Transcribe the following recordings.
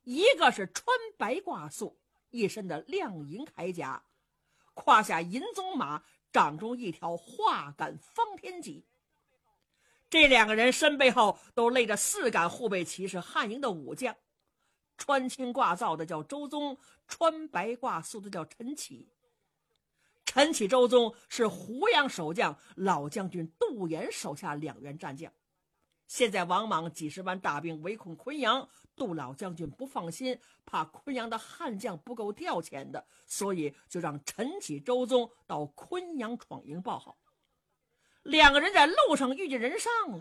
一个是穿白褂素，一身的亮银铠甲，胯下银鬃马，掌中一条画杆方天戟。这两个人身背后都勒着4杆护卫旗，是汉营的武将。穿青挂皂的叫周宗，穿白褂素的叫陈启。陈启、周宗是湖阳守将老将军杜衍手下2员战将。现在王莽几十万大兵围困昆阳，杜老将军不放心，怕昆阳的悍将不够调遣的，所以就让陈启、周宗到昆阳闯营报号。2个人在路上遇见人上了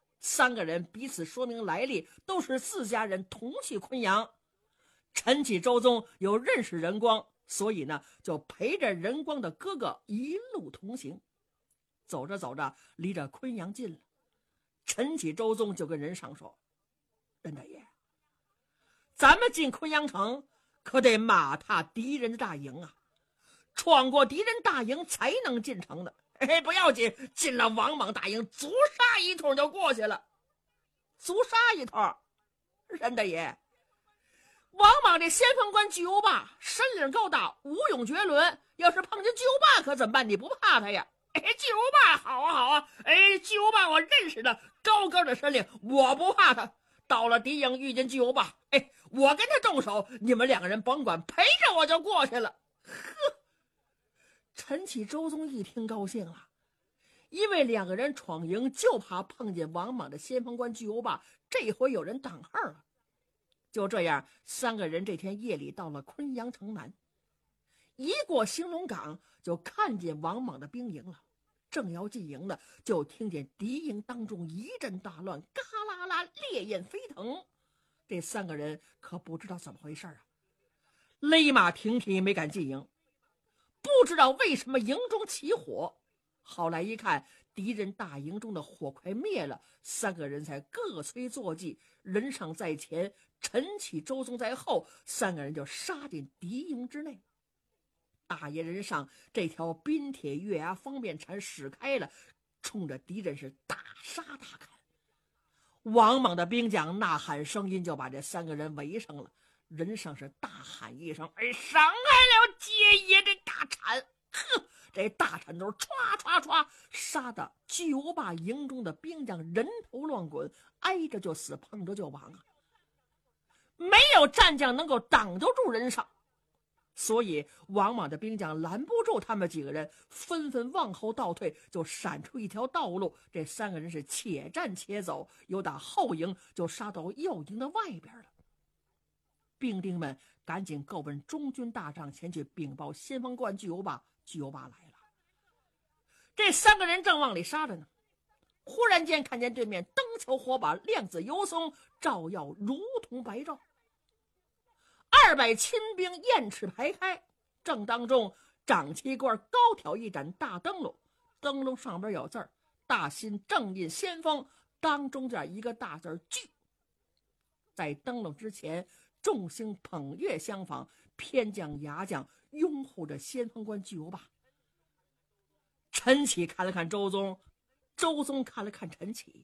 ，3个人彼此说明来历，都是自家人，同去昆阳。陈启、周宗有认识仁光，所以呢，就陪着仁光的哥哥一路同行。走着走着，离着昆阳近了，陈启、周宗就跟任上说：“任大爷，咱们进昆阳城可得马踏敌人的大营啊，闯过敌人大营才能进城的。不要紧，进了王莽大营，足杀一通就过去了。足杀一通，任大爷，王莽这先锋官巨无霸身领够大，武勇绝伦，要是碰见巨无霸可怎么办？你不怕他呀？巨无霸好啊好啊，巨无霸我认识的，高个的身领，我不怕他。到了敌营遇见巨无霸，我跟他动手，你们2个人甭管，陪着我就过去了。”呵，陈启、周宗一听高兴了，因为2个人闯营就怕碰见王莽的先锋官巨无霸，这回有人挡号了。就这样，3个人这天夜里到了昆阳城南，一过兴隆岗就看见王莽的兵营了。正要进营呢，就听见敌营当中一阵大乱，嘎啦啦烈焰飞腾。这3个人可不知道怎么回事啊，勒马停蹄，没敢进营。不知道为什么营中起火，后来一看，敌人大营中的火快灭了，3个人才各催坐骑，任上在前，陈启、周宗在后，3个人就杀进敌营之内。大爷任上这条冰铁月牙方便铲使开了，冲着敌人是大杀大砍。王莽的兵将呐喊声音就把这3个人围上了。任上是大喊一声：“上来了，接爷这大铲！”呵，这大铲头唰唰唰杀的巨无霸营中的兵将人头乱滚，挨着就死，碰着就亡啊！没有战将能够挡得住任上，所以王莽的兵将拦不住他们几个人，纷纷往后倒退，就闪出一条道路。这3个人是且战且走，由打后营就杀到右营的外边了。兵丁们赶紧购问中军大帐，前去禀报先锋官巨无霸。巨无霸来了，这3个人正往里杀着呢，忽然间看见对面灯球火把，亮子油松，照耀如同白昼。200亲兵雁翅排开，正当中长旗官高挑一盏大灯笼，灯笼上边有字儿：“大新正印先锋”，当中间一个大字“巨”。在灯笼之前，众星捧月相仿，偏将牙将拥护着先锋官巨无霸。陈启看了看周宗，周宗看了看陈启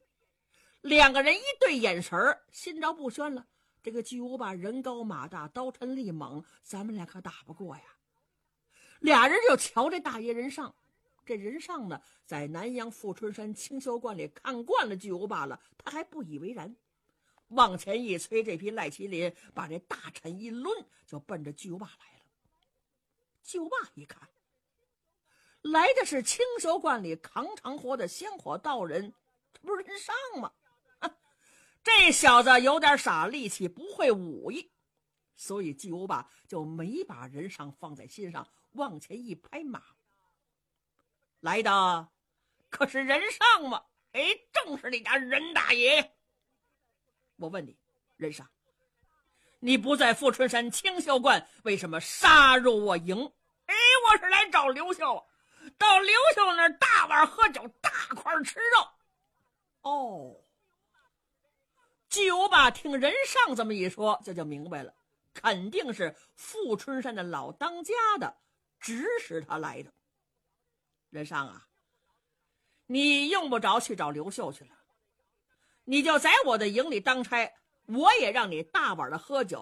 ，2个人一对眼神，心照不宣了。这个巨无霸人高马大，刀沉力猛，咱们俩可打不过呀。俩人就瞧这大爷任上，这任上呢，在南阳富春山清修观里看惯了巨无霸了，他还不以为然，往前一催，这匹赖麒麟把这大铲一抡，就奔着巨无霸来了。巨无霸一看，来的是清修观里扛长活的香火道人，这不是任上吗？这小子有点傻力气，不会武艺，所以巨无霸就没把任上放在心上，往前一拍马。来的可是任上吗？正是你家任大爷。我问你，任上，你不在富春山清修观，为什么杀入我营？我是来找刘秀，到刘秀那儿大碗喝酒，大块吃肉。哦，巨无霸听任上这么一说，就明白了，肯定是富春山的老当家的指使他来的。任上啊，你用不着去找刘秀去了，你就在我的营里当差，我也让你大碗的喝酒。